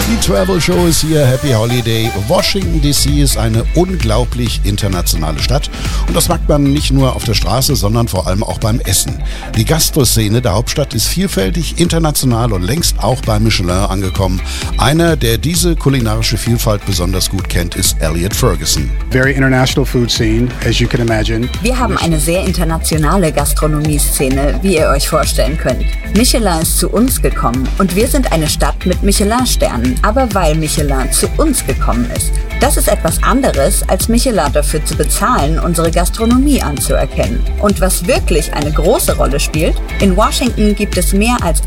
Die Travel Show ist hier, Happy Holiday. Washington DC ist eine unglaublich internationale Stadt und das merkt man nicht nur auf der Straße, sondern vor allem auch beim Essen. Die Gastroszene der Hauptstadt ist vielfältig, international und längst auch bei Michelin angekommen. Einer, der diese kulinarische Vielfalt besonders gut kennt, ist Elliot Ferguson. Very international food scene, as you can imagine. Wir haben eine sehr internationale Gastronomie-Szene, wie ihr euch vorstellen könnt. Michelin ist zu uns gekommen und wir sind eine Stadt mit Michelin-Sternen, aber weil Michelin zu uns gekommen ist. Das ist etwas anderes, als Michelin dafür zu bezahlen, unsere Gastronomie anzuerkennen. Und was wirklich eine große Rolle spielt, in Washington gibt es mehr als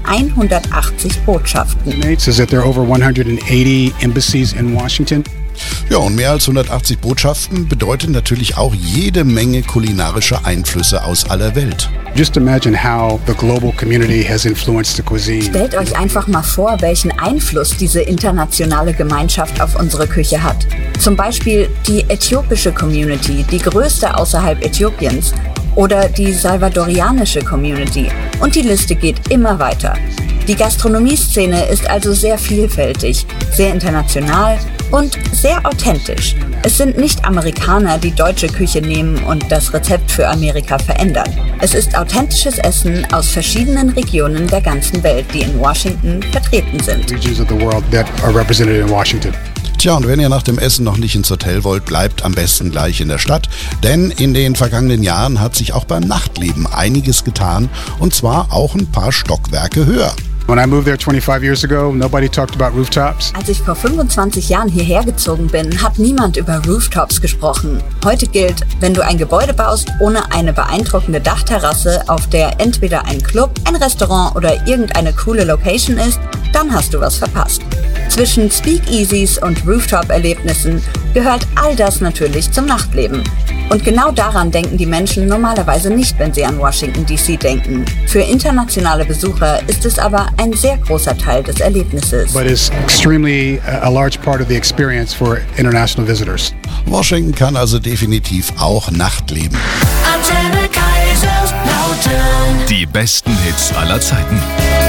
180 Botschaften. Is that there are over 180 embassies in Washington. Ja, und mehr als 180 Botschaften bedeutet natürlich auch jede Menge kulinarische Einflüsse aus aller Welt. Just imagine how the global community has influenced the cuisine. Stellt euch einfach mal vor, welchen Einfluss diese internationale Gemeinschaft auf unsere Küche hat. Zum Beispiel die äthiopische Community, die größte außerhalb Äthiopiens, oder die salvadorianische Community. Und die Liste geht immer weiter. Die Gastronomieszene ist also sehr vielfältig, sehr international und sehr authentisch. Es sind nicht Amerikaner, die deutsche Küche nehmen und das Rezept für Amerika verändern. Es ist authentisches Essen aus verschiedenen Regionen der ganzen Welt, die in Washington vertreten sind. Regions of the world that are represented in Washington. Tja, und wenn ihr nach dem Essen noch nicht ins Hotel wollt, bleibt am besten gleich in der Stadt. Denn in den vergangenen Jahren hat sich auch beim Nachtleben einiges getan. Und zwar auch ein paar Stockwerke höher. When I moved there 25 years ago, nobody talked about rooftops. Als ich vor 25 Jahren hierher gezogen bin, hat niemand über Rooftops gesprochen. Heute gilt, wenn du ein Gebäude baust ohne eine beeindruckende Dachterrasse, auf der entweder ein Club, ein Restaurant oder irgendeine coole Location ist, dann hast du was verpasst. Zwischen Speakeasies und Rooftop-Erlebnissen gehört all das natürlich zum Nachtleben. Und genau daran denken die Menschen normalerweise nicht, wenn sie an Washington DC denken. Für internationale Besucher ist es aber ein sehr großer Teil des Erlebnisses. But it's extremely a large part of the experience for international visitors. Washington kann also definitiv auch Nachtleben. Antenne Kaiserslautern. Die besten Hits aller Zeiten.